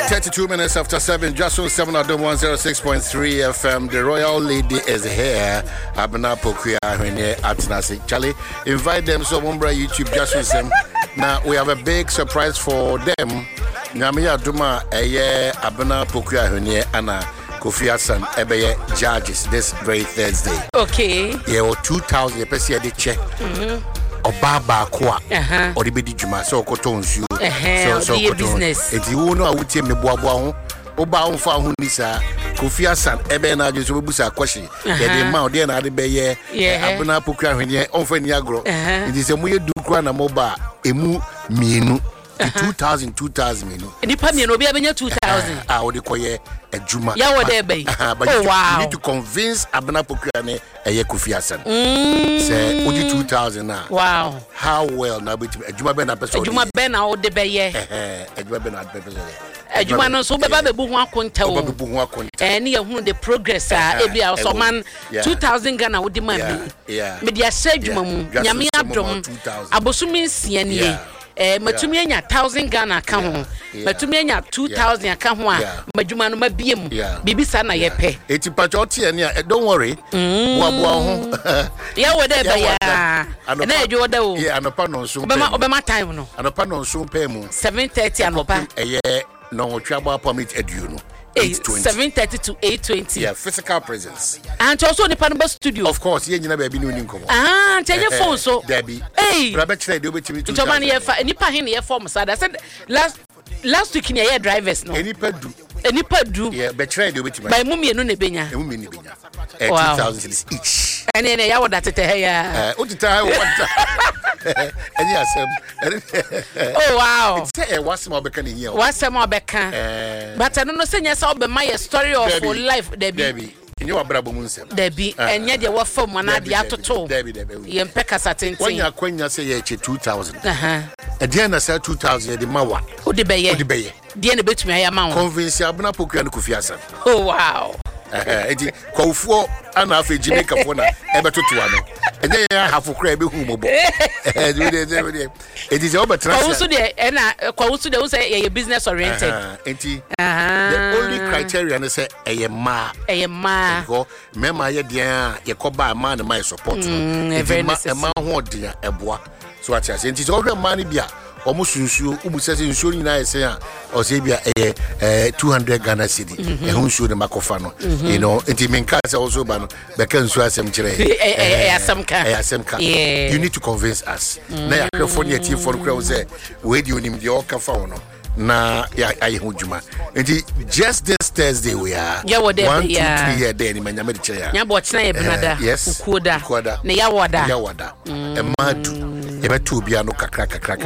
32 minutes after 7, just on 7 at 106.3 FM. The Royal Lady is here. Abena Pokuya Atnasi. Charlie, invite them so Mumbra YouTube just with them. Now we have a big surprise for them. Nyamiya Duma Eye Abena Pokuya Anna Kofi Hassan Ebeye judges this very Thursday. Okay. Yeah, 2,000 pesos the check. Obaba kwa or the bidi juma so kotonsu so business eti wo no awutie me boaboa ho oba ho fa ho nisa Kofi Hassan ebe na ajo so busa kwashi ye de ma ode na ade be ye abuna pokura hwenye onfa ni agro enti se moye dukura na moba emu mienu 2,000 menu nipa mienu obi abenya 2,000 ode koye ejuma ya wode be you need to convince abuna pokura ne eye Kofi Hassan say odi 2,000 na wow how well na bit ejuma be na person ejuma be na ode be ye ejuma be na person ejuma no so be ba be bu ho akonta o be bu ho akonta ne ye hu the progress ebi a so man 2,000 Ghana odi ma me dia sha ejuma mu nyame adom abosumi nsia ne matumi anya 1,000 Ghana ka ho matumi anya 2,000 ka ho a madwuma no mabiem bibisa na ye pe eti pacho tie ne don't worry boaboa ho ya wode be ya na ejo wode o anopa no so obema time no anopa no so pe mu 7:30 anopa no twaba permit edu no 7:30 to 8:20 yeah physical presence and also the panel studio of course ye nyina ba bi no ninkomo tell phone so Debbie brother chire de obetimi to man ye fa nipa hin ye form sada said last week ni ye drivers no enipa du yeah be chire de obetimi by mumienu na benya 2,000 each ene ya woda tete he ya otita wanta any asem oh wow it's a wasem obeka ni here wasem obeka but no senya say obema your story of life Debbie inyo wabrabo mu nsem Debbie enye de wa fam na de atoto Debbie ye mpeka satentin wanya kwanya say ye 2,000 ede na say 2,000 de mawa odi beye de na betumi aya ma wo convince abuna Pokuya no Kofi Hassan oh wow edi kwawfo ana afa Jamaica fo na ebetoto ano enye ya hafo kra ebe hu mobo edi ze obetra kwawso de na kwawso de wo say ye business oriented enti the only criteria na say eye ma go mema ye dia ye koba ma na my support no ma ho dia eboa so ati ase enti so hwe ma ni bia omo sunsuo ubusase nsuo nyina ese a o se bia 200 Ghana cedi ho nsuo de makofa no you know enti menka se also ba no be kan nsuo asem kire asemka you need to convince us na ya crefoni ati for crowd say we di onim de o ka fa no na ya ayehujuma enti just this Thursday we are 1 2 3 here there ni manyame de kire ya nya bo chena ye benada ukuoda na ya wada emadu ebetu bia no kakra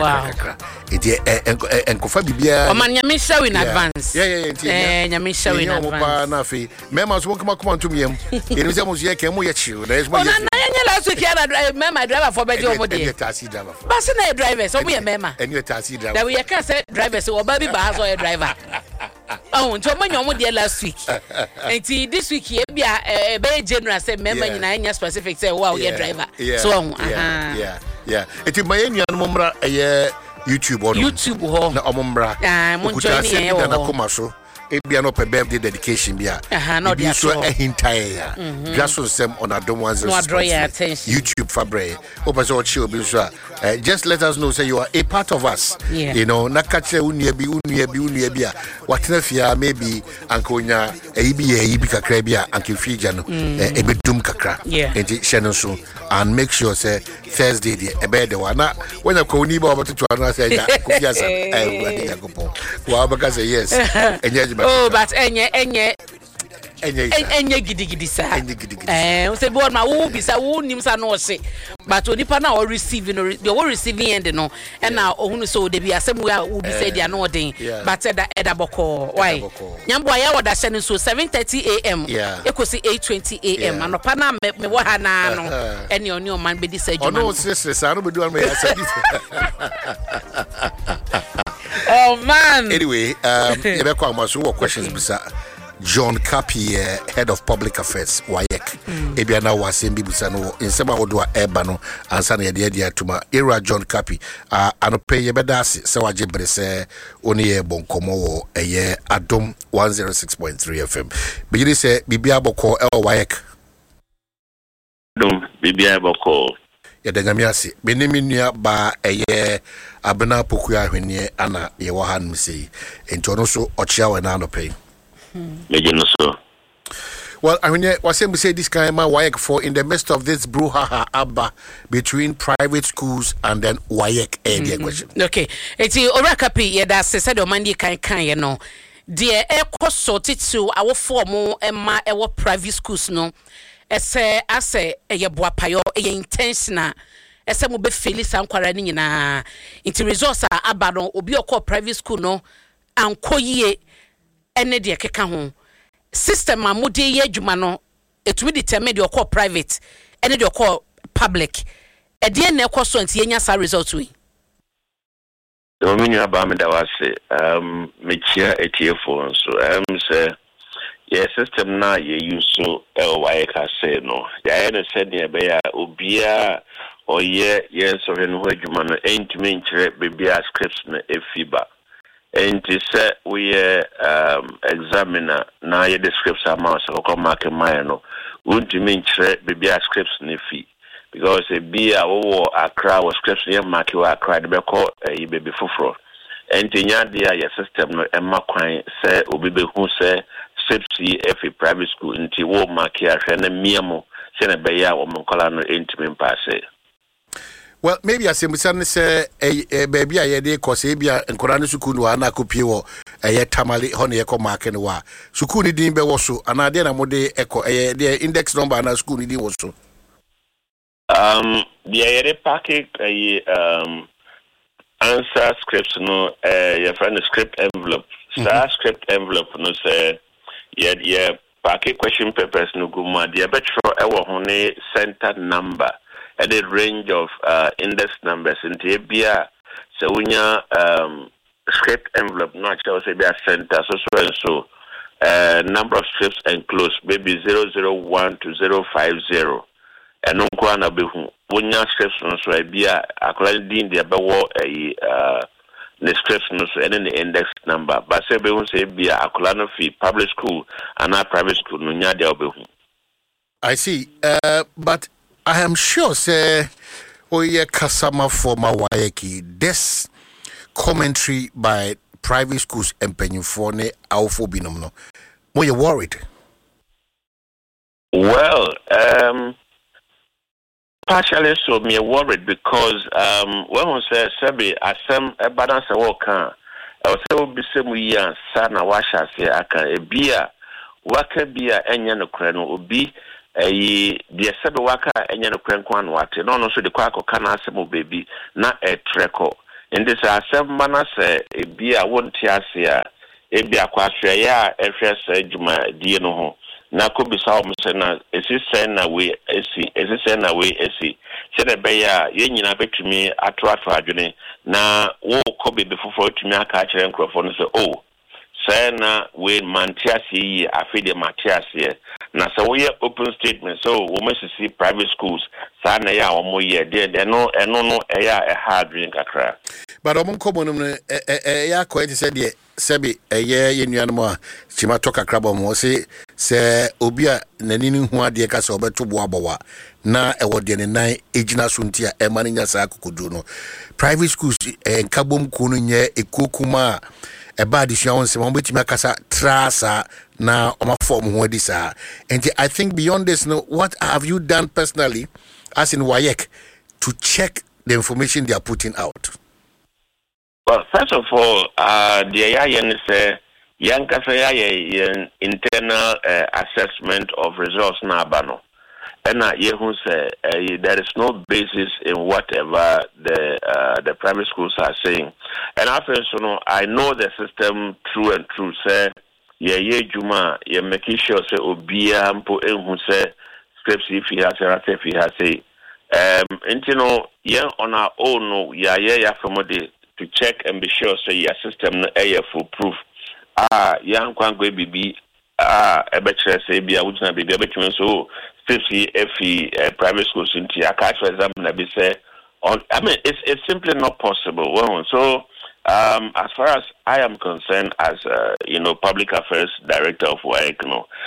edi enkofa bibia o man nyame show in advance nyame show in advance na fe mema so kuma ntumiem eni se mo so ye kan mo ye chiu na esmo ye na yenye last week ya mema driver for beje omo de taxi driver bas na driver so mo ye mema eni taxi driver da we ye kan say driver so oba bi ba hazo ye driver oh nto mo nyomo de last week enti this week ye bia be general say mema nyina enya specific say wow ye driver so yeah eti mayenu no momra YouTube ho na omomra mo join ye na koma so ebia no pe birthday dedication bia no dia so ehintae ya just on sem on Adom 106 YouTube fabre obaso chi obi so just let us know say you are a part of us you know na kache unia bi a watena fia maybe ankonya ebi kakra bia ankefija no ebedum kakra enti sheno so and make sure say Thursday the ebe de wana when you ko ni ba oboto ana say ya Kofi Hassan we dey go wa baka say yes oh but enye gidi sa we say board ma wo bisa wo nim sa no se but onipa na o receiving the receiving end no and na ohunu so de bia asem wo bisa dia no den but eda boko why nyambo ya woda hye so 7:30 am ekosi 8:20 am anopa na me wo ha na no ene oni o man be di sa adwuma no sa no be do an me ya sa oh man anyway you be kwa maso questions bisa John Kapi, head of public affairs, WAEC. ebia na wasem bibusa no nsema wodo a eba no ansa na yede atuma era John Capi anope yebeda ase se waje brese oni ye bonkomo wo eye Adom 106.3 FM bigiri se bibia boko wayek Dum bibia boko yadangami ase benimi nua ba eye abena poku ahwenie ana ye wo hanum sei enti ono so ochia we na anope megino so. Well, I mean, what we say this kind of WAEC for in the midst of this brouhaha abba between private schools and then WAEC question. Okay, it's Ora Capi. Yeah, that's said on Monday. Can you know? The air cost sorted to our formal and our private schools. No, I say a boapayo a intentional. As some will be Phyllis and Quarani na into resource abado obi oko private school no and koye ene de keka ho. System amode ye adwuma no etumi determine your call private and your call public e de na ekoso anti yenya sa result we do menu aba me da wase me chia etiefo so say ye system na ye use so why ka say no ya na said ne be ya obia oye ye so he no adwuma no entumi nkyere bebia scripts na efiba. And to say we examiner now your description amount so come mark mine no won't mean baby scripts ni fee because a be a crowd was scripts near mark you are cried be call a baby fufro and nya dia your system no emma kwan say obi be hu say scripts if a private school nti wo mark ya hwe na miamo say na be ya wo monkola no entimi pass. Well, maybe as we say a baby a yede cause ebia nkorane sukunu ana kopie wo tamale hono ye ko mark ne wa sukunu din be wo so ana de na mode eko the index number ana sukunu din wo so the yede packet answer scripts no your friend script envelope star script envelope no say yeah packet question papers no go ma the betro e wo ho ne center number at a range of index numbers in Tibia, so when your script envelope, not just a center, so number of strips enclosed, maybe 001 to 050, and no one of when your scripts no so be a according the above the scripts no so and the index number, but say be a colano fee public school and not private school no nya de. I see, but I am sure, say, oye kasama for mawayeki. This commentary by private schools and penyufone awfo binomno. Mo you worried? Well, partially so me worried because when we say sabi asem e balance wokan. I was say obi se mu yi ansa na washa se aka ebia waka bia enya no kra no obi the sabe waka enya no kwenkwan wate no so de kwa akoka na asem baby na treko in this asem mana se bia wonti ase a bia kwa hwe ya ehwe se djuma die no ho na ko bisa o mse na esi na we esi se de be ya ye nyina betumi ato adwene na wo ko bebe foforo tumi aka kire nkrofo no se oh say na we mantiase yi afide matiase na so we open statement so we must see private schools sa na ya omo ye de no ya a hard drink akra but omo komo no ya ko enti said ye sebi ye nuanmo a chima toka krabo mo se obi a nanini hu ade ka se obeto bo abowa na ewo de ne nan ejina so ntia e ma nya sa kokodu no private schools nkabom ku no nye ekokuma a bad issue on some which makasa trasa na oma form ho disa. And I think beyond this, no, what have you done personally as in WAEC to check the information they are putting out? Well, first of all, the say internal assessment of results na bano. And yehu say there is no basis in whatever the private schools are saying. And after so I know the system through and through. Say ye juma ye making sure say obia mpo enhu say scripts if he has say intino ye on our own no ya from the to check and be sure say your system no full proof. Yan kwan go bibi ebetire say bia wujina bibi ebetime so 50 private schools into a catch for example, I mean, it's simply not possible. Well, so as far as I am concerned, as public affairs director of WAEC,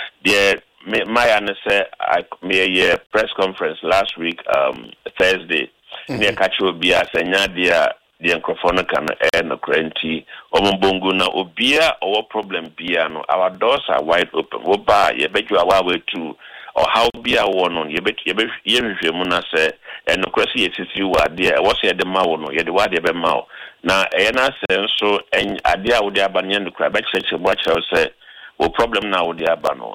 my answer, I made a press conference last week, Thursday. Near Kachobia, Senyadia, the Encrophone can earn a cranty, Omombonguna, Obia, or problem piano. Our doors are wide open. Oba, you bet you are way too. Or how be a one on you bet Yemuna say, and no question is you are there. What's the Mao? You're the word of Mao. Now, Ena says so, and Adia would have banyan the crab, watch I say, well, problem now with the Abano.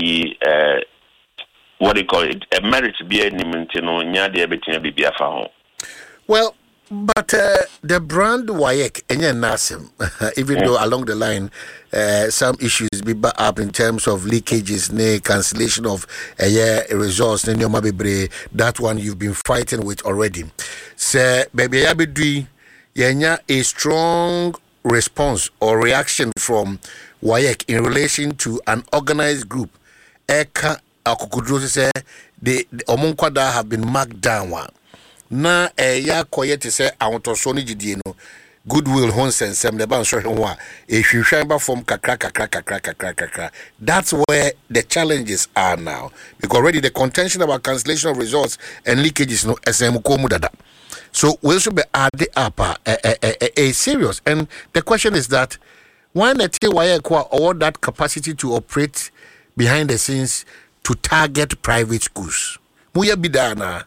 What do you call it? A marriage be a Nimintino, Nyadia between Bibia Faho. Well, but the brand WAEC, Nasim, even though along the line, some issues be up in terms of leakages, cancellation of results, that one you've been fighting with already. So, baby, Abidui, a strong response or reaction from WAEC in relation to an organized group. Eka Akukudro say the Omonkwada have been marked down. Na ya koye te say awontoso ni gidie no goodwill honsensem ne ban so hwa ehwehwan ba form kakra. That's where the challenges are now, because already the contention about cancellation of results and leakages no SM ko mu dada. So we should be added up a serious, and the question is that why not all that capacity to operate behind the scenes to target private schools? Muya bidana.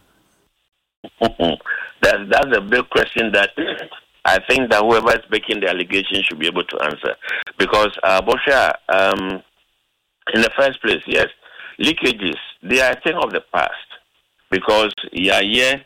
That's a big question that I think that whoever is making the allegation should be able to answer. Because, Bosha, in the first place, yes, leakages, they are a thing of the past. Because, leakages,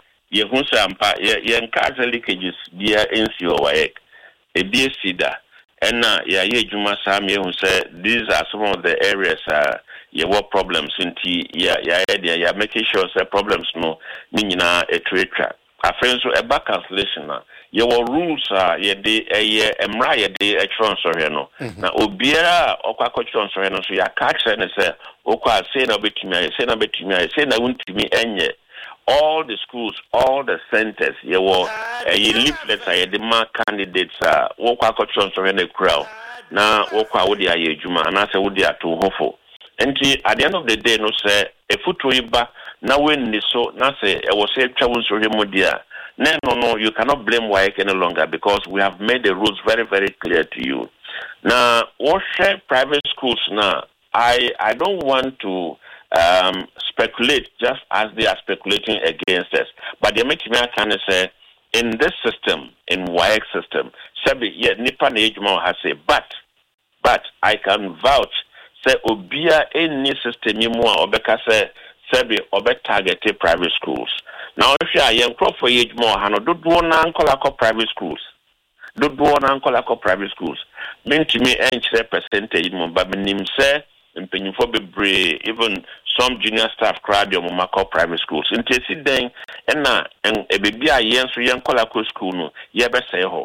they are in WAEC, a BSCDA, and Juma Sami, who said these are some of the areas what problems in you're making sure that problems no nina a trade track. A friend so a back cancellation your rules are ye de emra de a transfer no. Now Obiera or transfer no so ya catch and say okwa say na betumi say na wuntimi enye. All the schools, all the centers, ye leaflets are the mark candidates okwa transfer no crowd. Now okwa wodi aye juma and I say wodi ato hofo. And at the end of the day, no say a foot riba now when this so now say I was say travel so remodia. No, you cannot blame WAEC any longer, because we have made the rules very, very clear to you. Now, what share private schools now? I don't want to speculate just as they are speculating against us, but they make me kind of say in this system, in WAEC system, Sabi Nipa Nejuma has say, but I can vouch. Say obia any system you obeka say sebi obe targeted private schools. Now if you are young crop for age more hano do na ankola private schools. Do na ankola private schools. Mean to me enche percentage mo but nim say mpenyimfo bebre even some junior staff crowd your mako private schools. Intesi den na ebibia yen so yen kola school no ye be say ho.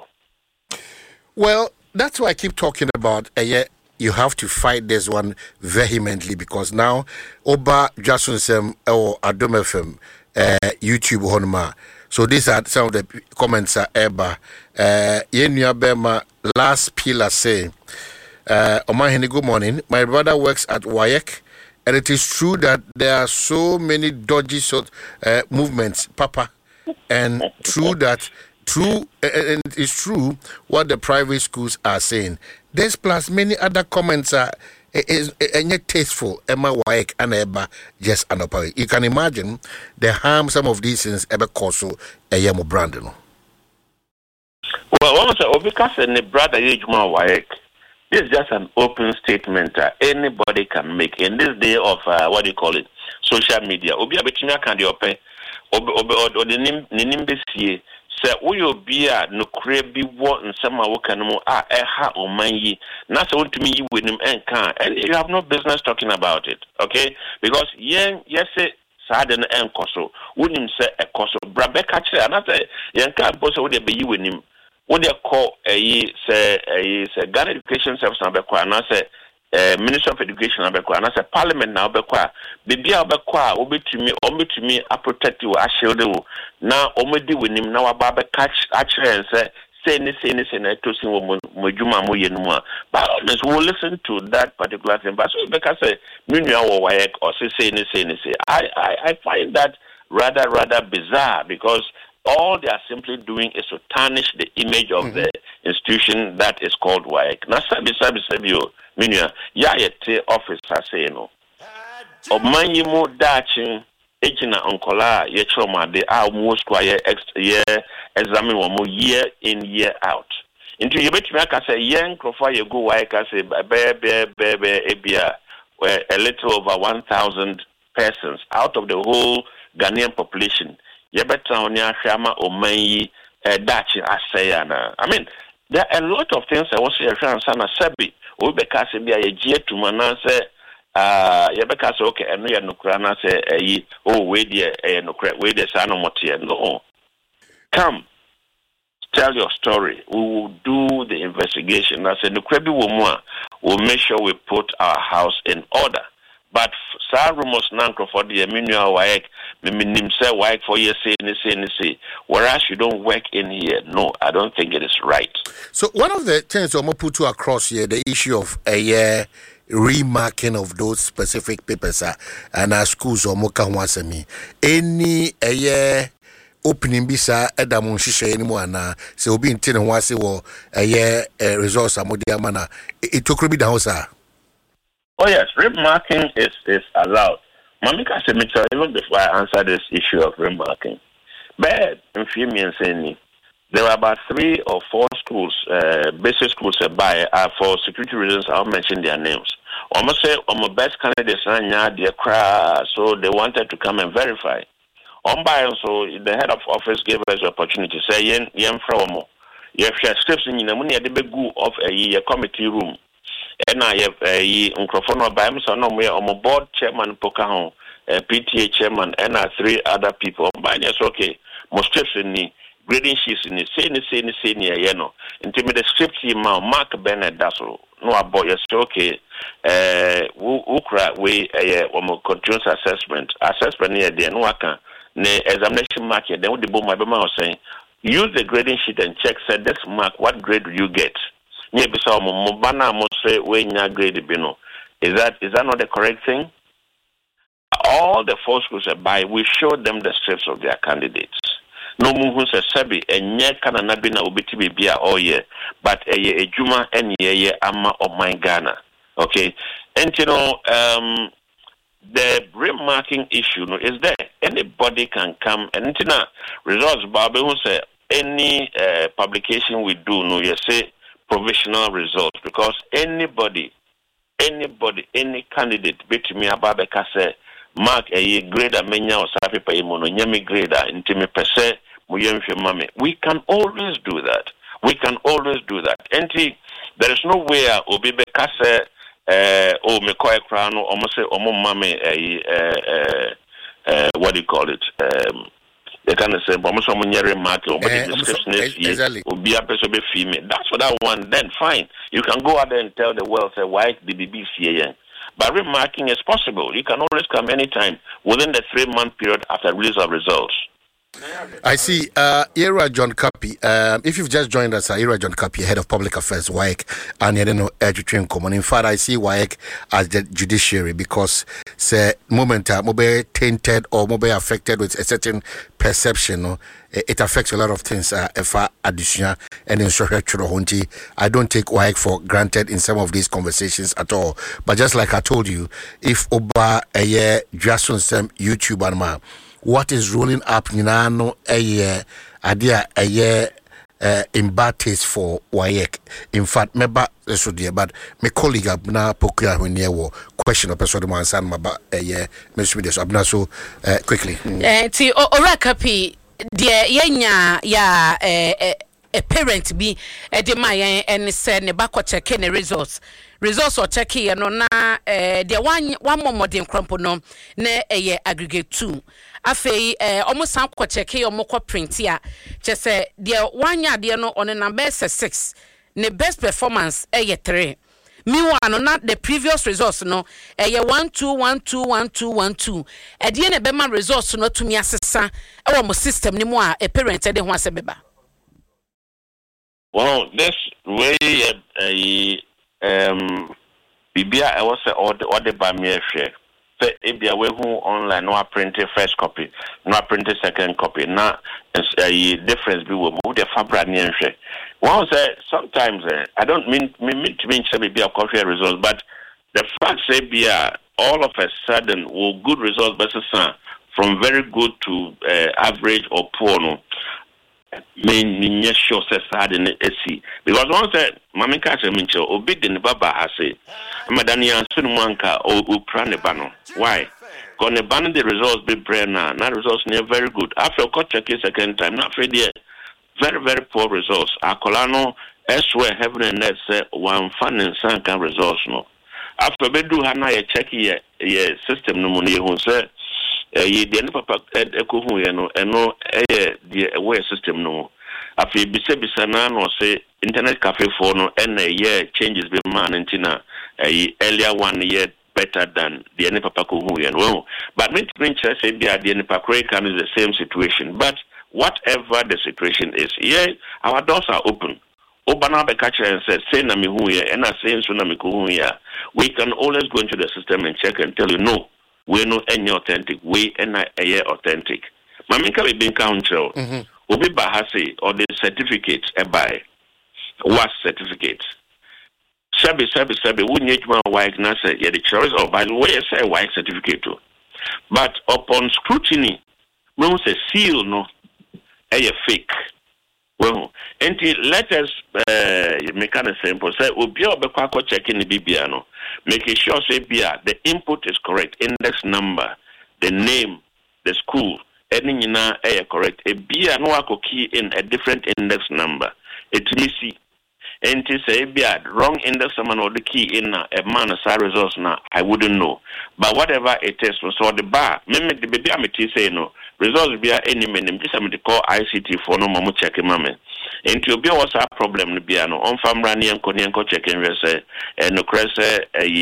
Well, that's why I keep talking about you have to fight this one vehemently, because now Oba Jasonsem or Adom FM YouTube honma. So these are some of the comments are Eba Yenya Bema last pillar say Omahini, good morning. My brother works at WAEC, and it is true that there are so many dodgy movements, Papa, and and it's true what the private schools are saying. This plus many other comments are tasteful. Emma WAEC and Eba just an you can imagine the harm some of these things ever cause a Yamo Brandon. Well, once Obika and the brother Yejuma WAEC, this is just an open statement anybody can make in this day of what do you call it, social media. Obia Betina can do open or the Nimbesie. Say we be a no creepy what and some can more or man not so to me with him and you have no business talking about it, okay? Because yes Saden and Koso wouldn't say a Koso Brabe catch another young can't would be you with him. What they call a Ghana Education Service number and I say Minister of Education abekwa na say Parliament na abekwa bibia abekwa obetumi a protect you a shield you na omedi wenim na waba be catch actually say ni na to sin wo modwuma mo ye no mu but honest we will listen to that particular thing but so because say menua wo WAEC or say I find that rather bizarre because all they are simply doing is to tarnish the image of the institution that is called WAEC. Na sabi yo menua ya yete officer say no omanyi mo dachin ejina onkola ye chomade a mo square ye examine wo mo year in year out into you betimi aka say yen krofa ye go WAEC say be ebia a little over 1,000 persons out of the whole Ghanaian population ye better on ya shama omanyi dachin asayana. I mean there are a lot of things I was here sana sabi we beka se bia ye gie to mana say ye beka say okay eno ye nokra na say we dey nokra we dey sa no mote no come tell your story we will do the investigation. I say nokra bi wo mu a we'll make sure we put our house in order but sa rumors nanko for the menua WAEC minim say WAEC for you say whereas you don't work in here. No, I don't think it is right. So one of the things I'm put across here, the issue of a remarking of those specific papers and our schools or mokanwasemi any a year opening bisa edamon shisha anymore na se obi ntine ho ase wo a resource amodia mana it took be down sir. Oh yes, remarking is allowed. Mamika said, even before I answer this issue of remarking, but in few minutes, there were about 3 or 4 schools, basic schools for security reasons. I'll mention their names. Almost say, my best candidates, so they wanted to come and verify. So the head of office gave us the opportunity to say, yen from you have scripts in the money at the big of a committee room. And I have a microphone by himself. No, we are on board chairman Pocahon, PTA chairman, and 3 other people. But yes, okay, most trips in the grading sheets in the same you know. Until the script Mark Bennett Dasso. No, about yes, okay. Ukra we continuous assessment near the Nwaka, ne examination mark. Then what the boom my was saying, use the grading sheet and check. Said this mark, what grade do you get? Maybe some mobana must say when you grade bino. Is that not the correct thing? All the 4 schools by we showed them the strips of their candidates. No muhu se sebi enye kana nabina ubiti bibia all year, but a juma and ye ama of my Ghana. Okay, and you know the remarking issue is there. Anybody can come and results. Babe who say any publication we do no you say. Provisional results because anybody, any candidate bet me about the case mark a grader menya or sapi pa imono nyami grader intime pese muyemfe mame. We can always do that. And there is no way obibe kase me koe krano almost say omo mame what do you call it? They can say, almost some market or description is female. That's for that one. Then fine, you can go out there and tell the world, say, why the BBC? But remarking is possible. You can always come anytime within the 3-month period after release of results. I see. Ira John Kapi. If you've just joined us, Ira John Kapi, head of public affairs, WAEC, and you know, education common. In fact, I see WAEC as the judiciary because the moment mobile tainted or mobile affected with a certain perception, it affects a lot of things. If additional and in I don't take WAEC for granted in some of these conversations at all. But just like I told you, if Oba a year just on some YouTube and what is rolling up Ninano a year in bad taste for WAEC. In fact, but my colleague Abna Pokia when you question of person man san maba a year Abna so quickly. Ti Orakapi dear yenya ya a parent be a dema and said ne back check the results or check here no na the one more modern crumple no ne a aggregate 2 afei almost am ko check here mo print here just say the one year no on a number 6 ne best performance 3 meanwhile no not the previous results no 1 2 1 2 1 2 1 2 e de na be ma results no to me asesa e wo mo system ni mu a e parent e de ho asebeba. Well, this way bibia I was order by me share. If they are online, no print first copy, no print second copy. Now, a difference be with the fabric and share. One say sometimes I don't mean to mean to be a coffee results, but the fact say be all of a sudden will good results, but from very good to average or poor. No, mean sure says sad in AC because one said Mammy Catcher Mincho obeyed in the Baba I say Madania Sunwanka or Upranebano. Why? Gonna ban the results be brenna, not results near very good. After court check a second time, not for the very, very poor results. Acolano elsewhere heaven and earth say one fun and sanka results no. After bedu hana a check ye system no money who say ye the papa eko hu ye no eno the aware system no afi bisa na no say internet cafe for no ye changes be man ntina earlier 1 year better than the any papa ko hu ye no but me say be the any papa can is the same situation but whatever the situation is our doors are open Obana be catcher and said say na me hu ye and I say so na me ko hu ya we can always go into the system and check and tell you no we know any authentic way and a authentic. Maminka we been council. Obi bahasi or the certificate by was certificate. Sabi we need one white nasa the choice or by the way say white certificate too. But upon scrutiny, we say seal no a fake. Well, let us make an example. Say, Obi Obekwa checking the Bibiano, making sure say the input is correct, index number, the name, the school, any correct. A bia no ako key in a different index number. It's missy. And to say wrong index number or the key in a man as results now, I wouldn't know. But whatever it is, so the bar, maybe the baby I'm say no. Results be any minimum. This I'm to call ICT for no mamu check mame. And to be also a problem to be no on farm running and konyanko checking rese and no cresse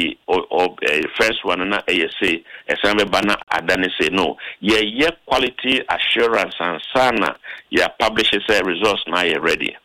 a first one and a say a same banner adani say no. Yeah quality assurance and sana publishes results now you're ready.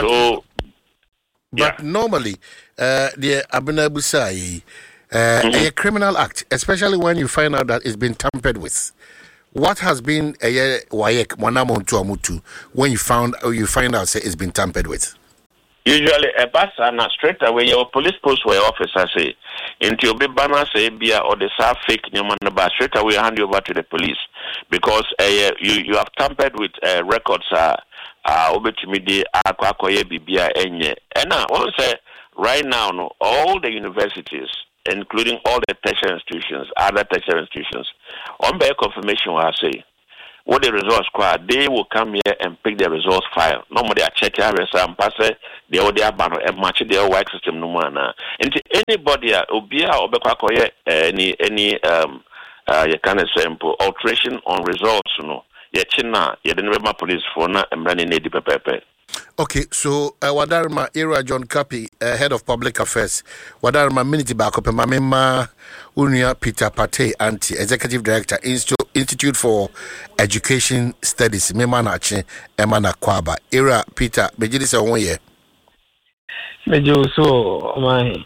But normally the Abunabu say a criminal act, especially when you find out that it's been tampered with. What has been a wayek wanamon to amutu when you find out say it's been tampered with? Usually a basana straight away your police post where officer say into your banner say bia or the fake nyaman straight away hand you over to the police because you have tampered with records obetimide akwakoye bibia enye. And now one say right now no all the universities including all the tertiary institutions, other tertiary institutions, on by confirmation, I say, what the results are, they will come here and pick the results file. Normally, I check and pass it, the audio banner and match the work system. No man, and anybody, Obia or Bekwakoye, any, you can sample alteration on results, you know, China, you didn't remember police for not and running a deeper paper. Okay, so Wadarma Era John Kapi, head of public affairs. Wadarma Minity Backup and Mamema Unia Peter Pate Anti, executive director, Institute for Education Studies, Memanache, Emana Kwaba. Era Peter, Bejidis a 1 year. Mejo so my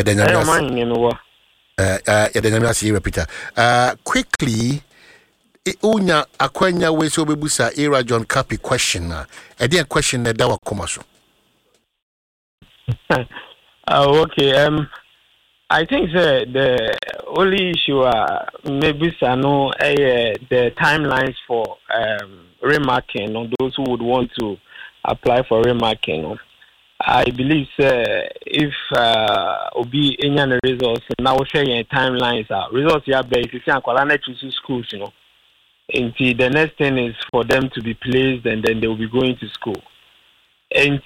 Peter. Quickly. Unya akwenya we so bebusa Era John Kapi question na e question na dawa komaso. Okay, I think the only issue maybe no the timelines for remarking on those who would want to apply for remarking. I believe if obi enya results now share timelines results ya based if you choose schools, you know. And the next thing is for them to be placed and then they will be going to school. And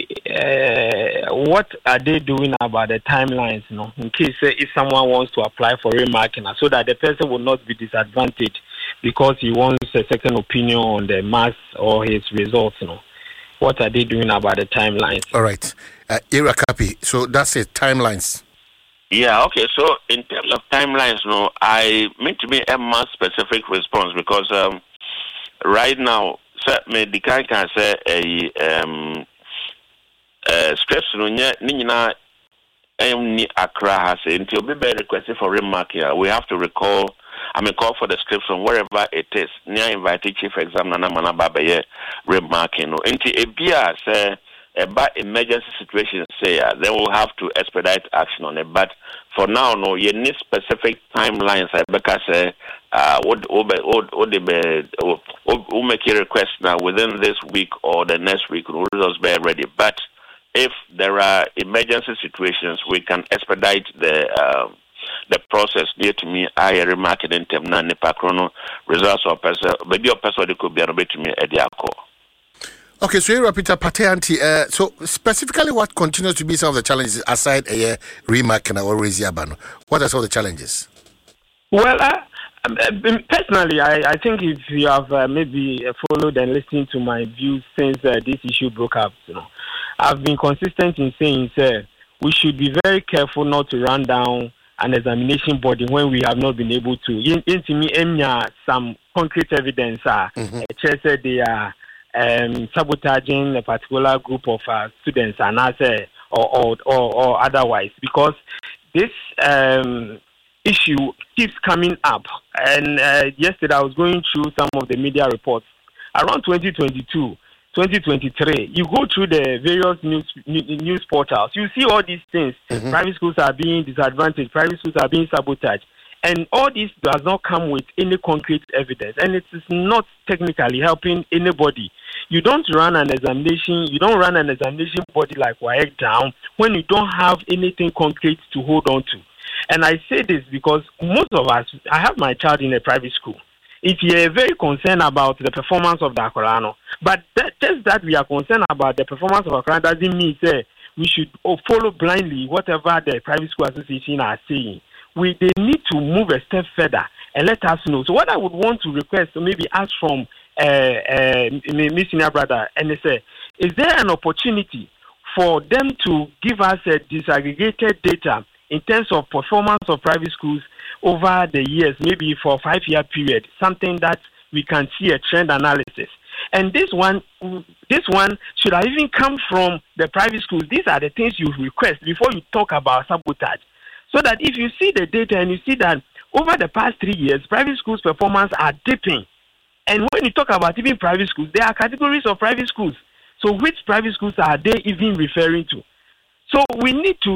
what are they doing about the timelines, you know, in case if someone wants to apply for remarking so that the person will not be disadvantaged because he wants a second opinion on the maths or his results, you know. What are they doing about the timelines? All right. Era Kapi, so that's it, timelines. Yeah, okay. So in terms of timelines, no, I mean to be a more specific response because right now, the kind can say stress no nyina ni Accra has until be requested for remark here. We have to call for the script from wherever it is. Near invited chief examiner Mana Babaye remarking. No, until a BIA say about emergency situation say then we'll have to expedite action on it. But for now, no, you need specific timelines. Because we'll make a request now within this week or the next week. We'll just be ready. But if there are emergency situations, we can expedite the process. Dear to me, I remark it in terms of Nipacrono results of person, maybe a person could be a bit to me at the alcohol. Okay, so you're Peter Pateanti. So specifically, what continues to be some of the challenges aside a remark and our Abano? What are some of the challenges? Well, personally, I think if you have maybe followed and listened to my views since this issue broke up, I've been consistent in saying, we should be very careful not to run down an examination body when we have not been able to. Into me, some concrete evidence they are sabotaging a particular group of students and or otherwise, because this issue keeps coming up. And yesterday I was going through some of the media reports around 2022. 2023, you go through the various news portals, you see all these things. Private schools are being disadvantaged, private schools are being sabotaged, and all this does not come with any concrete evidence, and it is not technically helping anybody. You don't run an examination body like WAEC down when you don't have anything concrete to hold on to. And I say this because most of us, I have my child in a private school. If you're very concerned about the performance of the Akorano, but just that we are concerned about the performance of Akorano doesn't mean we should follow blindly whatever the private school association are saying. They need to move a step further and let us know. So what I would want to request, maybe ask from my senior brother, and say, is there an opportunity for them to give us a disaggregated data in terms of performance of private schools over the years, maybe for a 5-year period, something that we can see a trend analysis. And this one should have even come from the private schools. These are the things you request before you talk about sabotage. So that if you see the data and you see that over the past 3 years, private schools' performance are dipping. And when you talk about even private schools, there are categories of private schools. So which private schools are they even referring to? So we need to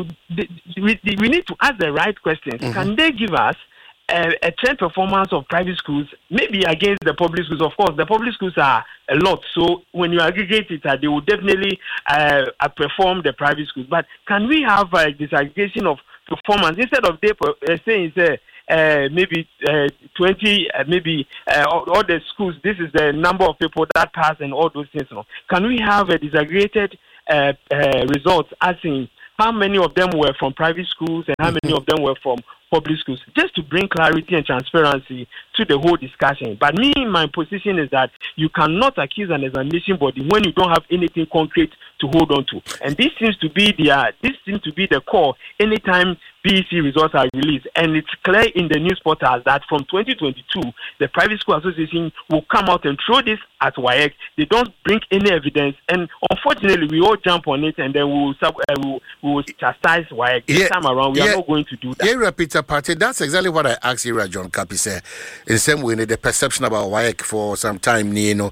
ask the right questions. Can they give us a trend performance of private schools, maybe against the public schools? Of course, the public schools are a lot. So when you aggregate it, they will definitely outperform the private schools. But can we have a disaggregation of performance instead of they saying maybe 20, all the schools, this is the number of people that pass and all those things. Can we have a disaggregated results as in how many of them were from private schools and how many of them were from public schools, just to bring clarity and transparency to the whole discussion. But my position is that you cannot accuse an examination body when you don't have anything concrete to hold on to. And this seems to be the core anytime BEC results are released. And it's clear in the news portals that from 2022, the Private School Association will come out and throw this at WAEC. They don't bring any evidence. And unfortunately, we all jump on it and then we will chastise WAEC. This time around, we are not going to do that. Yeah, Peter Party, that's exactly what I asked Ira John Kapi said. In the same way, the perception about WAEC for some time, and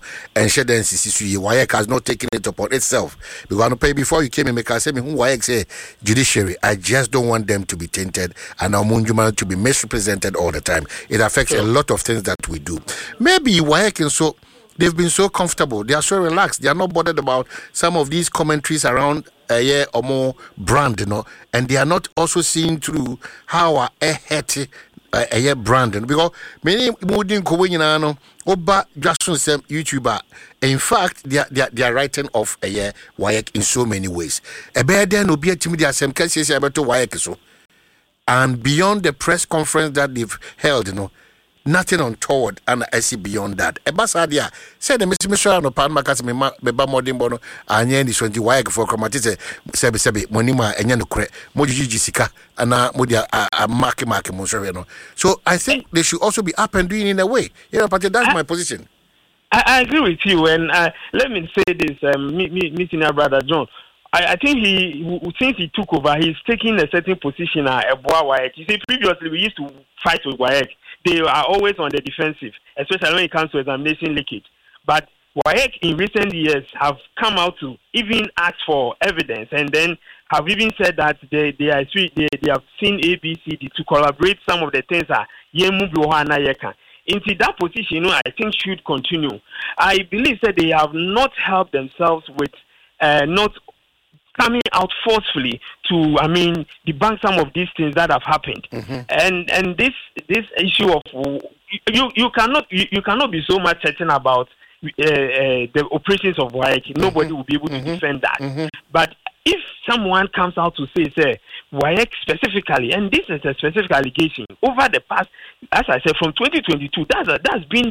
WAEC has not taken it upon itself. Because before you came in, I said, WAEC say judiciary, I just don't want them to be tainted and our Munjuma to be misrepresented all the time. It affects a lot of things that we do. Maybe WAEC and so they've been so comfortable, they are so relaxed, they are not bothered about some of these commentaries around a year or more brand, and they are not also seeing through how a year brand, because many moving Oba Jackson YouTuber. In fact, they are writing off a year WAEC in so many ways. A bear then will be a timid as some cases about WAEC so. And beyond the press conference that they've held, nothing untoward and I see beyond that. Ebasadia said the Mr. no pan makas meba modern bono anya ni 20 wire for chromatise sebe monima enya no kre moji jisika ana modia a mark no. So I think they should also be up and doing in a way. But that's my position. I agree with you, and let me say this, me senior brother John. I think since he took over, he's taking a certain position at WAEC. You see, previously we used to fight with WAEC. They are always on the defensive, especially when it comes to examination leakage. But WAEC in recent years have come out to even ask for evidence, and then have even said that they have seen ABCD to collaborate some of the things that into that position, I think should continue. I believe that they have not helped themselves with not coming out forcefully to, debunk some of these things that have happened. Mm-hmm. And this issue of you cannot be so much certain about the operations of WAEC. Nobody will be able to defend that. Mm-hmm. But if someone comes out to say WAEC specifically, and this is a specific allegation over the past, as I said, from 2022, that's been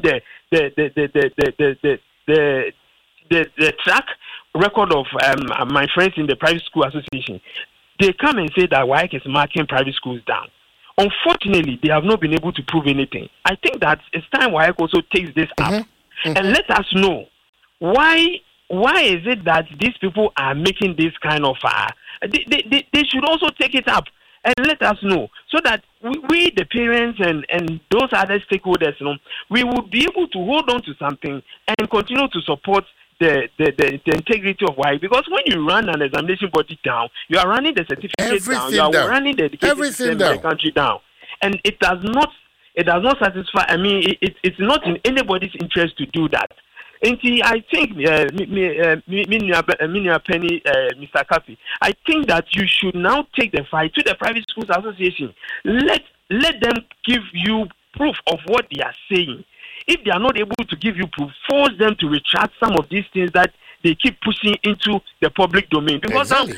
the track record of my friends in the private school association. They come and say that WAEC is marking private schools down. Unfortunately, they have not been able to prove anything. I think that it's time WAEC also takes this up and let us know why is it that these people are making this kind of they should also take it up and let us know, so that we the parents and those other stakeholders, we will be able to hold on to something and continue to support the integrity of WAEC. Because when you run an examination body down, you are running the certificate down, you are running the education system in the country down, and it does not satisfy. It's not in anybody's interest to do that. And I think, Penny, Mr. Kapi, I think that you should now take the fight to the Private Schools Association. Let them give you proof of what they are saying. If they are not able to give you proof, force them to retract some of these things that they keep pushing into the public domain. Because exactly.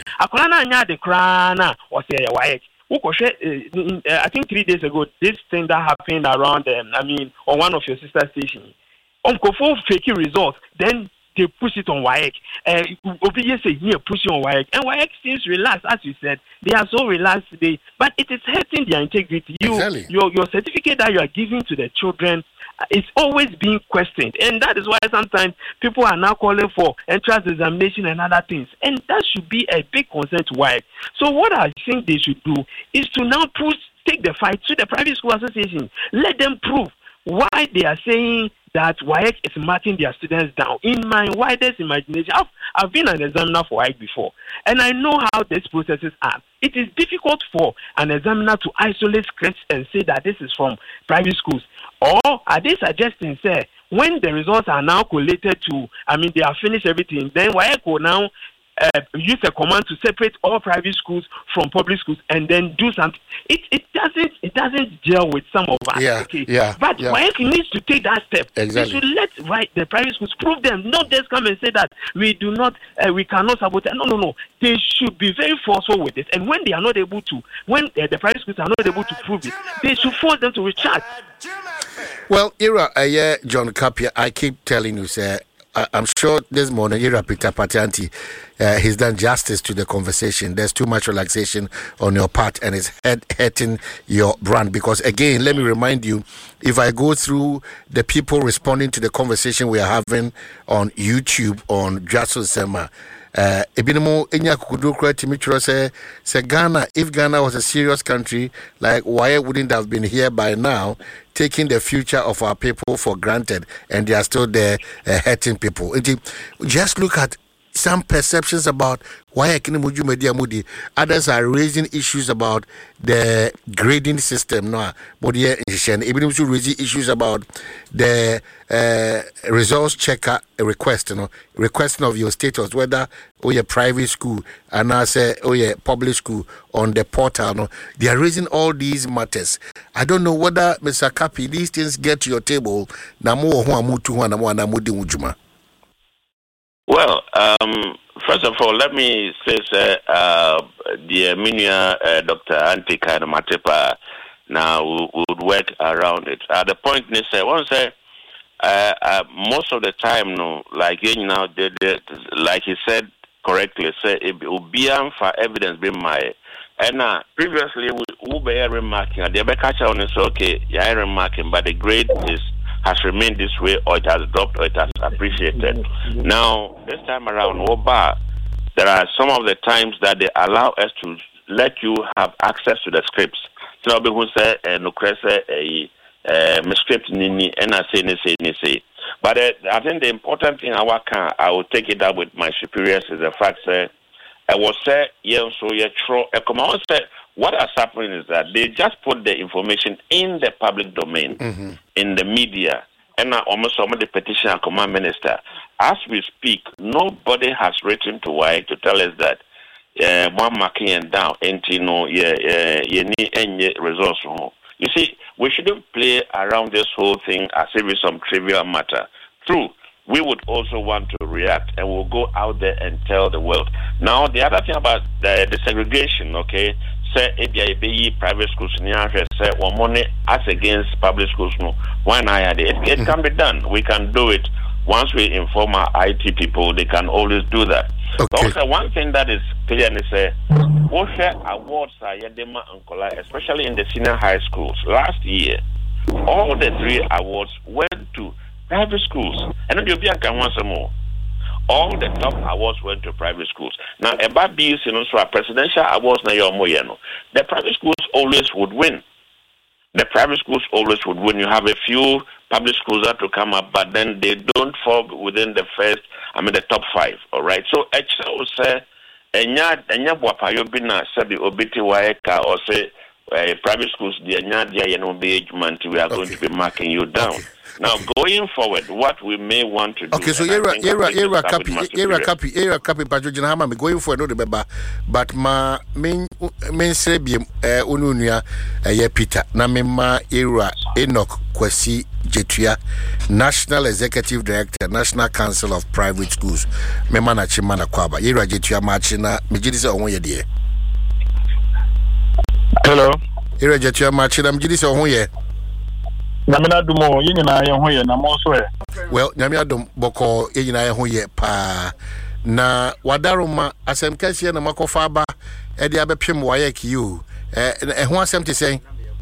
I think 3 days ago, this thing that happened around, on one of your sister stations. For fake results, then they push it on WAEC. Obviously, say here pushing on WAEC, and WAEC seems relaxed, as you said. They are so relaxed today, but it is hurting their integrity. Exactly. Your certificate that you are giving to the children is always being questioned, and that is why sometimes people are now calling for entrance examination and other things, and that should be a big concern to WAEC. So what I think they should do is to now take the fight to the Private School Association. Let them prove why they are saying that WAEC is marking their students down. In my widest imagination, I've been an examiner for WAEC before, and I know how these processes are. It is difficult for an examiner to isolate scripts and say that this is from private schools. Or are they suggesting, say, when the results are now collated to, they have finished everything, then WAEC will now use a command to separate all private schools from public schools and then do something. It doesn't gel with some of us. But WAEC needs to take that step. Exactly. They should let the private schools prove them, not just come and say that we cannot sabotage. No. They should be very forceful with it. And when they are not able to, when the private schools are not able to prove it, they should force them to retract. Well, John Kapia, I keep telling you, sir. I'm sure this morning, Peter Patianti, he's done justice to the conversation. There's too much relaxation on your part, and it's hurting your brand. Because, again, let me remind you, if I go through the people responding to the conversation we are having on YouTube on Jaso Sema, Ebinimo Enya Kukudukra Timichuro say Ghana, if Ghana was a serious country, like why wouldn't have been here by now, taking the future of our people for granted, and they are still there hurting people. Just look at some perceptions about why others are raising issues about the grading system. Even to raise issues about the results checker request, requesting of your status, whether you're private school and I say public school on the portal. They are raising all these matters. I don't know whether Mr. Kapi, these things get to your table. Well, first of all, let me say, the Minia Dr. Antika Matepa, Now we would work around it. The point is, one say, most of the time, no, like now, like he said correctly, say it will be for evidence be my. And previously we were remarking, the catcher on is okay, yeah, remarking, but the grade has remained this way, or it has dropped, or it has appreciated. Now this time around, there are some of the times that they allow us to let you have access to the scripts. So people say no script nini and I say. But I think the important thing I will take it up with my superiors is the fact that I was say what has happened is that they just put the information in the public domain, in the media, and almost some of the petition and command minister. As we speak, nobody has written to WAEC to tell us that one marking and down, and you need any results. You see, we shouldn't play around this whole thing as if it's some trivial matter. True, we would also want to react, and we'll go out there and tell the world. Now, the other thing about the segregation, okay, say private schools, say one money as against public schools, no, why not? It can be done. We can do it. Once we inform our IT people, they can always do that. Okay. But also, one thing that is clear is awards are Yedema and Kola, especially in the senior high schools. Last year, all the 3 awards went to private schools. And then you'll be once more. All the top awards went to private schools. Now, about these, so our presidential awards, the private schools always would win. The private schools always would win. You have a few public schools that to come up, but then they don't fall within the top 5. All right. So, I would say, or say, private schools, we are going to be marking you down. Okay. Now, going forward, what we may want to do. Okay, so you're copy, going forward, but my main sebium, Ununia, Peter, Namima, Era, Enoch, Kwesi, Jetuya, National Executive Director, National Council of Private Schools, Memana Chimana Kwaba, Era Jetuya Machina, Mijidisa Onye dear. Hello. Era Jetuya Machina, Mijidisa Onye. Namina Dumo, Yina Yahoya, Namoswe. Well, Namiadum Boko, Yina Yahoye, Pa Na Wadaruma, Asem Cassia and Makofaba, Eddie Abepim Wayek, you, and what's empty saying?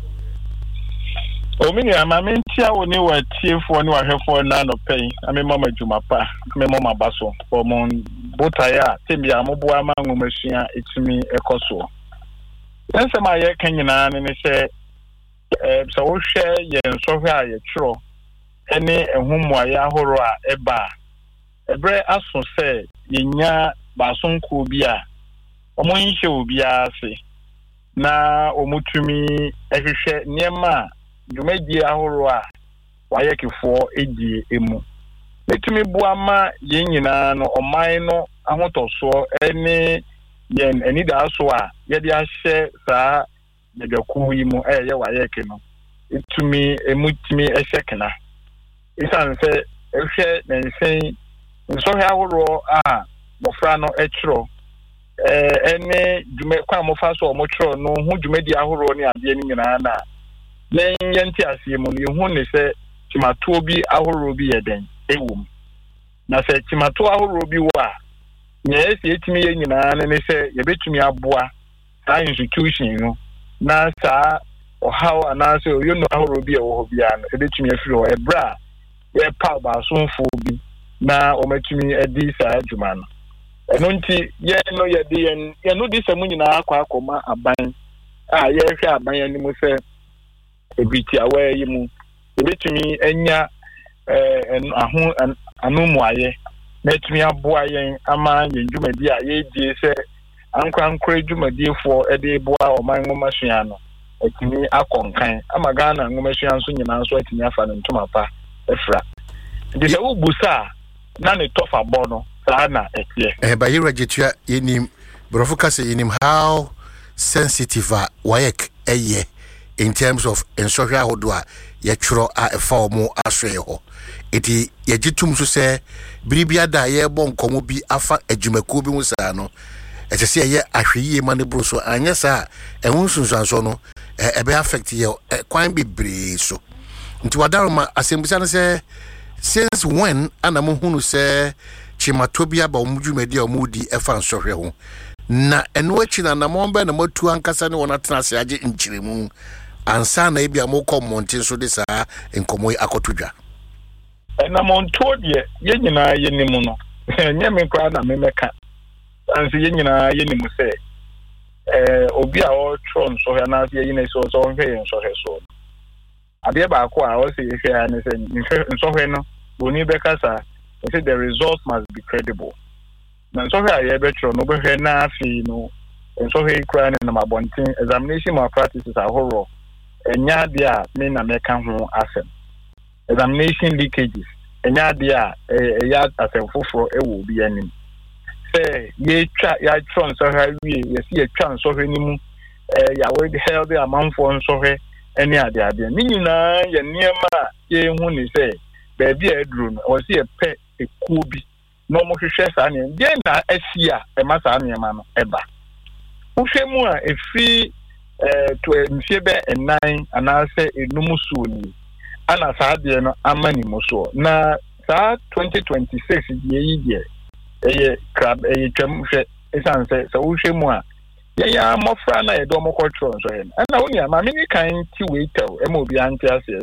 Oh, many, I'm a mentia when you were tear for no I have for none of pay. I'm a Mama Jumapa, I'm a Mama Basso, or Mon Botaya, Tibia, Mobuama, Machine, it's me a coso. Then some I can and they say, so we share yen so here true any ehum waya horo a eba ebre aso say yenya basonko bi a omo nhye obi ase na omutumi ehwehwe niema dwumadi ahoro a wayekefo edi emu etumi buama yen nyina no oman no ahotoso ene yen ani da so a ye de ahye saa Negaku yi mu ye wayeke no etumi emutumi ehekena isan se ehwe nensen nso hwe ahoro a mofra no ekiro ene dwume kwa mofa so omotro no hu dwumedi ahoro ne ade ni nyina na yenti asie mu no hu ne se timato bi ahoro bi yeden ewum na se timato ahoro bi wa ne esi etumi ye nyina ne se yebetumi aboa ta institution no na sa o how anase o you know how obi e wo bia no ebetumi afiri o ebra ye pa ba sonfo bi na o metumi edi sa adwuma no eno nti ye no ye de ye no di samu nyina akoma aban a ye hwe aban animu se ebiti awe yi mu ebetumi enya anumu aye metumi aboa yen ama yen dwumadi a ye die se ankra dwumadifo ede boa oman ngomasua no etimi akonkan amaga na ngomasua nso nyina nso etimi afa no ntoma pa efra de se ubusa na ne tofa bono sa na etie ba yira jetua yenim brofoka se yenim how sensitive wayek eye in terms of ensohwa hodo a ye tworo a efa omo aswe ho eti ye gitum so se biribia da ye bo nkomo bi afa adwumakuo bi mu sa no ete se ye ahweye ma ne bro so anya sa ehun sunsanso no ebe affect ye kwan bebre so nti wadaroma asembisa no say since when anamu hunu say chimatobia ba omudwumadi omudi efa nsohwe ho na eno achi na namomba na matu ankasa ne wona tena se age nchiremu ansa na ebia mokọ montin so de saa enkomoy akotodwa na monto de ye nyina ye nimu no nyame kwa na memeka anse ye nyina ye nimu se obi a o tron so ya na ye nyina so hwe so hwe so abia ba ko a o se ye hwe na se so hwe no boni bekasa say the result must be credible. Na so here ye betro no be hwe na afi no so here kra na mabontin examination malpractices ahoro enya dia me na meka ho asem examination leakages enya dia ya asem foforo ewo bi anim say ye twa ya tron so here wie ye si ye twa so here nimu ya we held the amount for so here any ade ni nyina ye niema ye hu ni say baby edru no o si ye pe ekubi no mo hwehwe saa ne de na asia e ma saa ne ma no eba uhwemu a efi to mfiebe enan anase enum so ni ana saa de no amani mo so na saa 2026 ye yi de eye crab eye twam hwe esanse so uhwemu a ye ya mofra na ye do mo control so he na woni ama me ni kan ti weitaw e mo bi ante ase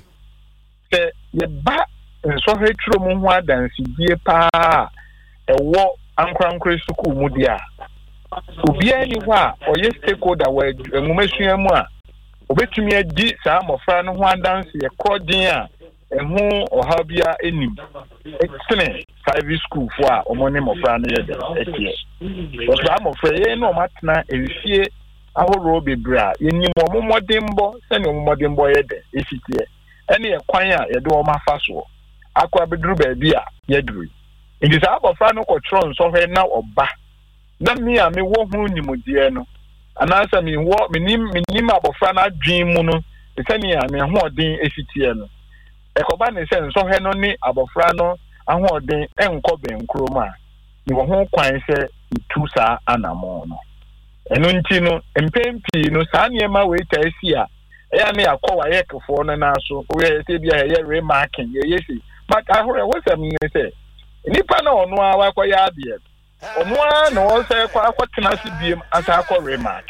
se ye ba so hetro mu ho adansi die pa ewo ankrankre suku mu dia obi ani ho a oye stakeholder wa enwumasua mu a obetumi adi saa mofra no ho adansi e kodin a ehu ohabia enim extene private school fo a omone mofra no ye de etie so saa mofra ye no matena efie ahoro bebra yenim omomodembo se ne omomodembo ye de efitie ene ye kwan a ye de o mafa so akwa bedru baabi a yedru ndi saa abofra no kotron so hwe na oba na me a me wo hu nimodie no anasa me wo menim abofra na adwen mu no esani a me ho odin efitie no ekoba ne se so hwe no ni abofra no aho odin enko benkrom a ni wo ho kwan se itu saa anamo no eno nti no empempi no saa niema we taisi a eya me akwa yekfo no na so we se bia ye remarking ye yesi but ahore what am I say nipa na onu awa kwa ya ade onu a na o se kwa akwatena se biem asa akwa remark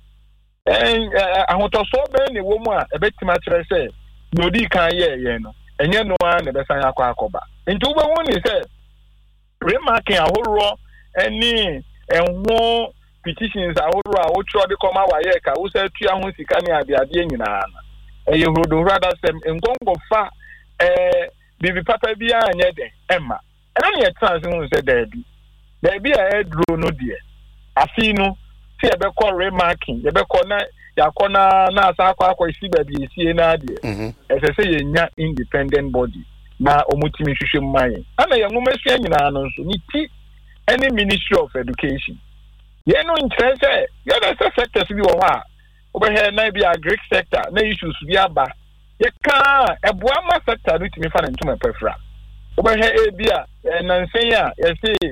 ahotoso be ne wo mu a ebetima kire se nodi kan ye no enye no a na besan akwa akoba nti wo be woni se remarking ahoro eni enho petitions ahoro a wo tro de koma wa ye ka wo se tua ho sika ne ade nyina na eye hodo rather sem engongo fa bibi papa bi anya de emma ena ye trans hu se da bi a edro no de afi no ti ebe call remarking ebe call na ya kona na asa akwa isi ba bi isi na de ese se ye nya independent body na omutimi hwehwe mman ana ye ngomesua nyina no so ni ti any ministry of education ye no interest ye na sectors bi wo ha obehe na bi agric sector na issues bi aba ye ka eboa ma sector no timi fa na ntuma pefra obehe bia nansen a ye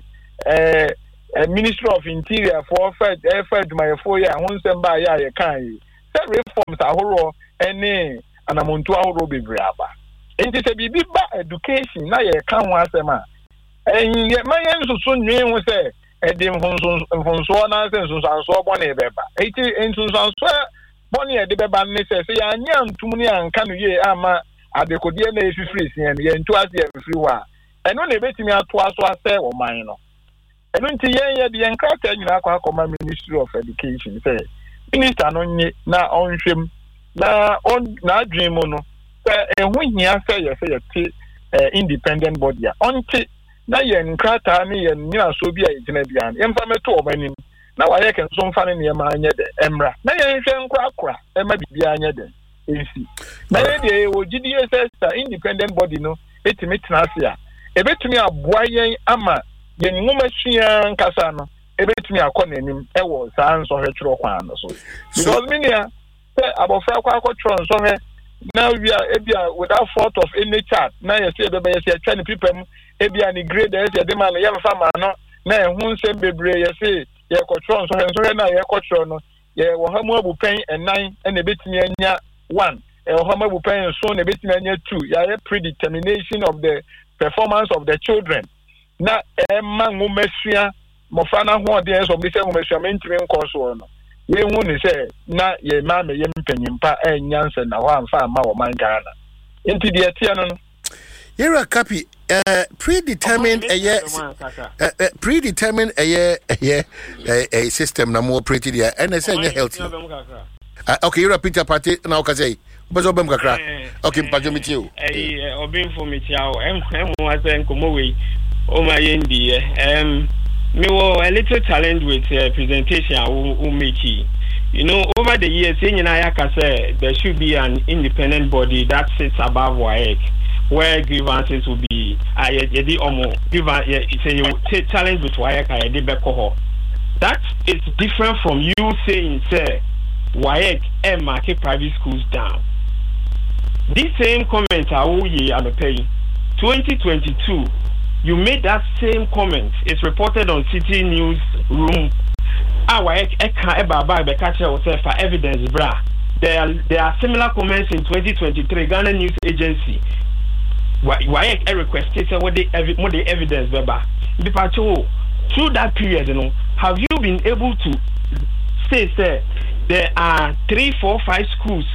say Ministry of Interior for fed my 4 year hunsem ba ya ye kan yi se reforms ahoro ene anamontu ahoro bebre aba enti se bibi ba education na ye kan ho asem a ye mayen nsusu nwen ho se ede mfonso na se nsusu bone beba enti nsusu bone e de beba ne se ya nya ntum ne anka no ye ama adekodie na efifiri sien ye ntu ase efifiri wa eno na ebetimi ato aso ase wo man no eno nti ye de enkrata nyina akwa Ministry of Education say minister no nye na onhwem na adwen mu no ehu hia say ye ti independent body a onti na ye enkrata ne ye nyina so bi a yegina bia na emfa meto omanim na wa ye ken so mfa ne ma anya de emra na ye nhwe nkrakra ema bibia anya de ensi na ye de o GDSS independent body no etimi tenase a ebetumi aboa yen ama yen ngumasua nkasa no ebetumi akọ nanim ewo saa nso hwetro kwan no so because minia say abofra kwa akọtro nso hwe na ebia without fault of any chart na ye say bebe ye say atwa ni pipam ebia ni grade ye de man ye mfa ma no na ehun nsem bebre ye say ye kọtro nso hwe na ye kọtro no ye wo ha mu abupen enan e na betimi anya 1 e wo ha mu abupen so na betimi anya 2 ya predetermination of the performance of the children na ma ngumesua mofana ho de so bi se ngumesua mentimi nkoso no we hu ni se na ye ma me ye mpanyimpa enyanse na ho amfa ama wo man Ghana enti de atia no Yera Kapi predetermined predetermined a system na more pretty there and I say healthy. Okay, you're a Peter Party now can say but obem kakra. Okay, mpajo mit you. Obem for me tiao was enkomowe o my yendi me wo a little challenge with presentation who make over the years say there should be an independent body that sits above WAEC where grievances will be challenge with WAEC. That is different from you saying say WAEC and market private schools down. This same comment are paying 2022 you made that same comment. It's reported on City News Room. For evidence, bra. There are similar comments in 2023. Ghana News Agency. Why requested what the evidence, through that period, have you been able to say there are 3, 4, 5 schools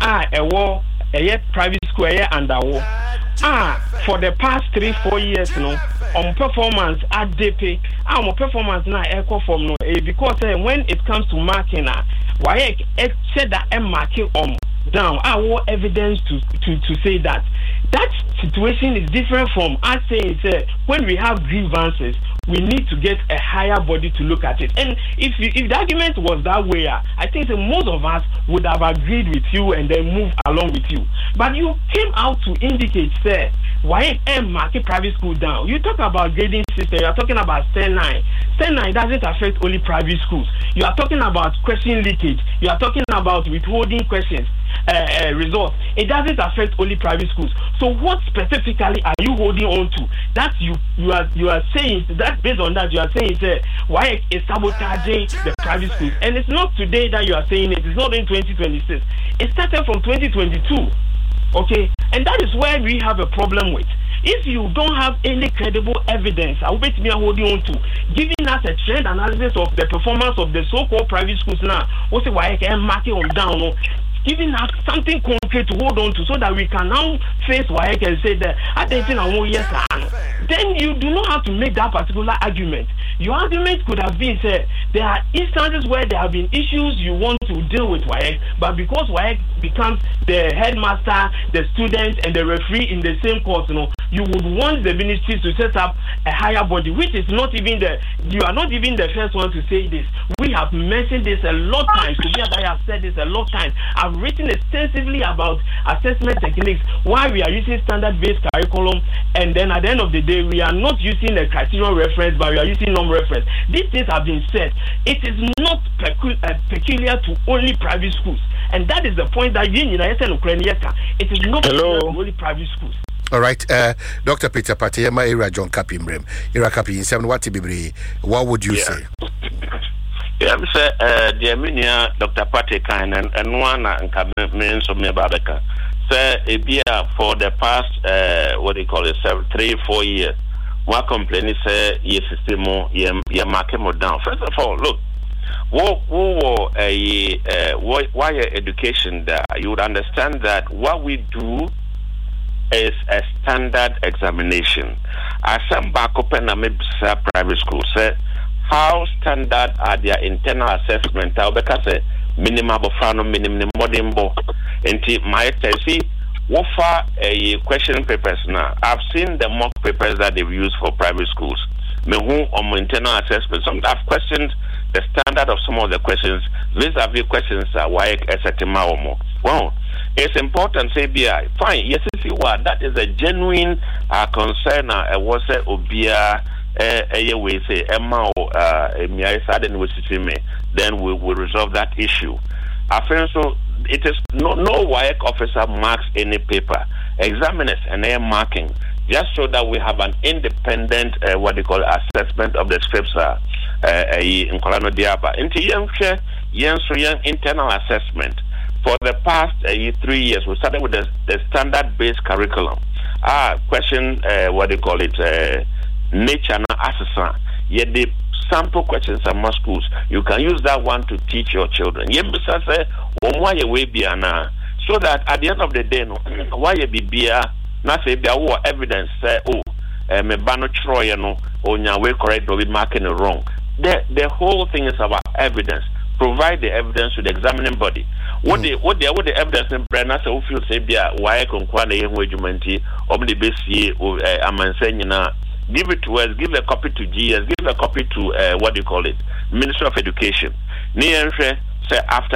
a private school under war? For the past 3, 4 years, on performance at DP, on performance now echo from because when it comes to marking, why said that I'm marking down. Our evidence to say that situation is different from us saying when we have grievances, we need to get a higher body to look at it. And if the argument was that way, I think that most of us would have agreed with you and then move along with you. But you came out to indicate, why market private school down? You talk about grading system, you are talking about STEM 9. STEM 9 doesn't affect only private schools. You are talking about question leakage. You are talking about withholding questions. Results. It doesn't affect only private schools. So what specifically are you holding on to? That you are saying that based on that you are saying why is sabotaging the private schools? And it's not today that you are saying it. It's not in 2026. It started from 2022. Okay, and that is where we have a problem with. If you don't have any credible evidence, I will bet me holding on to giving us a trend analysis of the performance of the so-called private schools now. What's why I can mark it on down? Giving us something concrete to hold on to so that we can now face what I can say that I think then you do not have to make that particular argument. Your argument could have been said there are instances where there have been issues you want to deal with WAEC, but because WAEC becomes the headmaster, the student, and the referee in the same court, you would want the ministries to set up a higher body, which is not even you are not even the first one to say this. We have mentioned this a lot of times. Together, I have said this a lot of times. I've written extensively about assessment techniques, why we are using standard-based curriculum, and then at the end of the day, we are not using a criterion reference, but we are using non-reference. These things have been said. It is not peculiar to only private schools, and that is the point that it is not peculiar to only private schools. All right, Dr. Peter Patiyema, Era John Kapi Mrem, Era Kapi in 7 what would you say? Yeah, I'm say the Armenia Dr. Patikan and one and means of me Babeka. Say for the past what they call it 3-4 years, one complaint say yes system you mark more down. First of all, look, why education there, you would understand that what we do is a standard examination. As some back open a private school say how standard are their internal assessment? Because minimum of minimum modimbo. And my see what far a question papers now. I've seen the mock papers that they've used for private schools. Me who on internal assessment. Some have questioned the standard of some of the questions. Vis-a-vis questions are why more. Well, it's important say BI. Fine, yes, that is a genuine concern. Was it obia way say Emma then we will resolve that issue. I feel so it is no WAEC officer marks any paper. Examiners and they are marking. just so that we have an independent, what they call assessment of the scripts in Kolano Diaba. Into young internal assessment. For the past 3 years, we started with the standard-based curriculum. Question, what they call it, nature and assessment. Yet the sample questions at most schools. You can use that one to teach your children. So that at the end of the day, no, why you be nothing be evidence say, me bano troy no, or way correct or be marking it wrong. The whole thing is about evidence. Provide the evidence to the examining body. What the evidence in Brenna say feel say be why conclude the engagement or the base am saying na give it to us, give a copy to GS, give a copy to what do you call it, Ministry of Education. Say after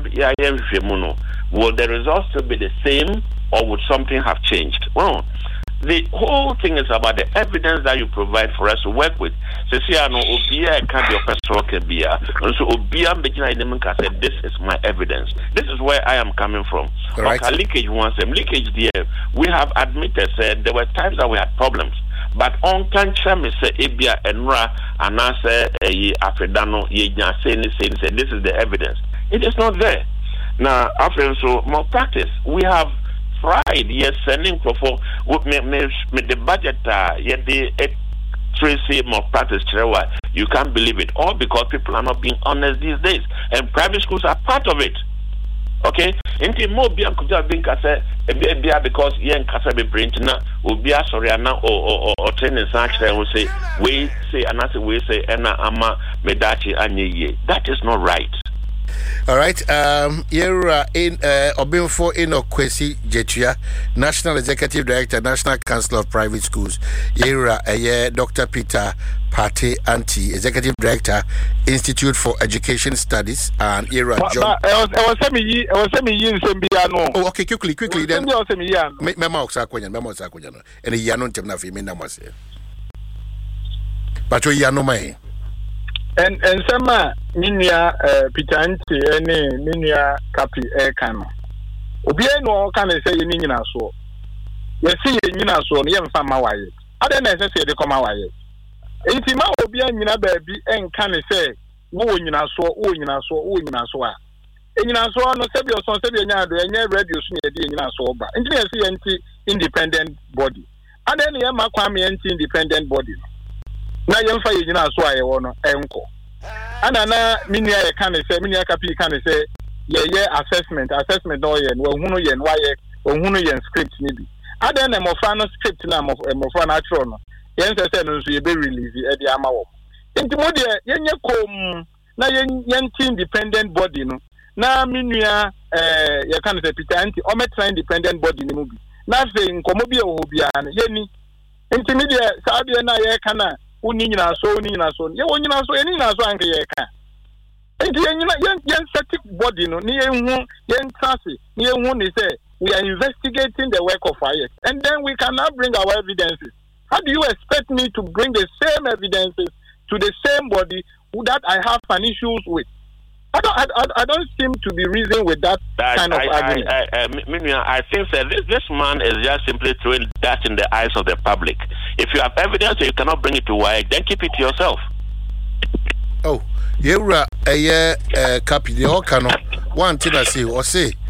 will the results still be the same or would something have changed? Well, the whole thing is about the evidence that you provide for us to work with. So see, I know Obia can't be a person can be and so Obia said, this is my evidence. This is where I am coming from. Right. But leakage once leakage there, we have admitted said there were times that we had problems. But on cancer, me say Ebia and Ra and I say Afredano, say this is the evidence. It is not there. Now, after so more practice, we have tried, yes, sending for the budget, yet the Tracy more practice, you can't believe it. All because people are not being honest these days. And private schools are part of it. Okay? Inti mo biya kuja bin kase biya because yen kase be print na obiya sorry na or training search we say we say anase we say ena ama medachi anye. That is not right. All right. Here in Obinfo Inokwesi Jetua, National Executive Director, National Council of Private Schools. Here, Dr. Peter Pate Anti, Executive Director, Institute for Education Studies, and John. I was saying, oh, okay, quickly then. Memo Sakoyan, and a Yanon Temnafi Minamase. But we are no man. And some minia pitanti any minia capi aircano. Obiano can say in so. You see in so near Fama Wyatt. I don't necessarily the Comma Wyatt. Intima Obian baby and can say, woo in a so, woo in a so, woo in a so. And you know, so no Sabio son Sabina, and never reduce near the sober. And independent body. And then the Emma Kwame independent body. Na yemfa yina so aye wono enko ana na minia can say minia capi can say ye assessment no ye no hunu ye no aye hunu ye script ni bi ada na mo fa no script na mo fa na tro no yen say no so ye be release e di ama wo enti mo de yenye kom na yen independent body no na minia ye can say Peter anti o metra independent body ni mu bi na say nkomo bi e wo bia na ye ni enti mi de sabe na ye kana uni nyina so ye wonyina so eni nyina so anke ye ka enti yen static body no ni yen trust ni hu ni say we are investigating the work of IEC and then we can now bring our evidences. How do you expect me to bring the same evidences to the same body that I have an issues with? I don't seem to be reasoning with that kind of argument. I think that this man is just simply throwing that in the eyes of the public. If you have evidence that you cannot bring it to WAEC, then keep it to yourself. Oh, you're a copy the Okano. One thing I say, or say,